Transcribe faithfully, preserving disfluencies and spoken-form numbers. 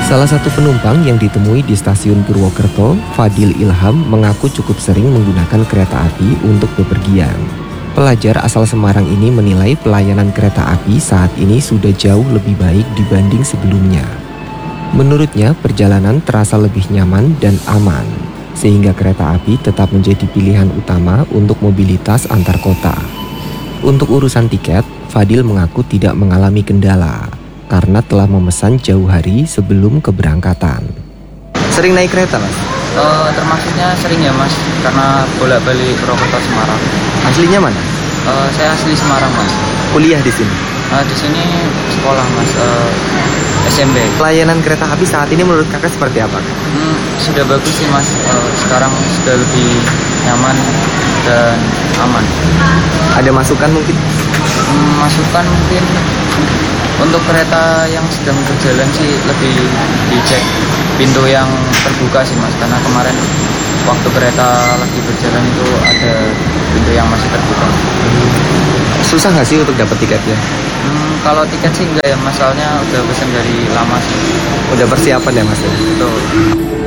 Salah satu penumpang yang ditemui di stasiun Purwokerto, Fadil Ilham, mengaku cukup sering menggunakan kereta api untuk bepergian. Pelajar asal Semarang ini menilai pelayanan kereta api saat ini sudah jauh lebih baik dibanding sebelumnya. Menurutnya, perjalanan terasa lebih nyaman dan aman, sehingga kereta api tetap menjadi pilihan utama untuk mobilitas antar kota. Untuk urusan tiket, Fadil mengaku tidak mengalami kendala karena telah memesan jauh hari sebelum keberangkatan. Sering naik kereta, Mas? Uh, termasuknya sering ya, Mas, karena bolak-balik Purwokerto Semarang. Aslinya mana? Uh, saya asli Semarang, Mas. Kuliah di sini? Uh, di sini sekolah, Mas, uh, S M B. Pelayanan kereta api saat ini menurut kakak seperti apa? Hmm, sudah bagus sih, Mas. Uh, sekarang sudah lebih nyaman dan aman. Ada masukan mungkin? Hmm, masukan mungkin untuk kereta yang sedang berjalan sih lebih dicek pintu yang terbuka sih, Mas, karena kemarin waktu kereta lagi berjalan itu ada pintu yang masih terbuka. Susah nggak sih untuk dapat tiketnya? Hmm, kalau tiket sih enggak ya, Mas, soalnya udah pesan dari lama sih. Udah persiapan ya, Mas? Betul.